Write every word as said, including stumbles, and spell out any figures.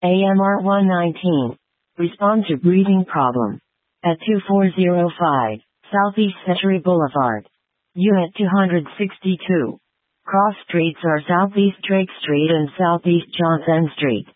A M R one nineteen. Respond to breathing problem. At two four zero five, Southeast Century Boulevard. Unit two sixty-two. Cross streets are Southeast Drake Street and Southeast Johnson Street.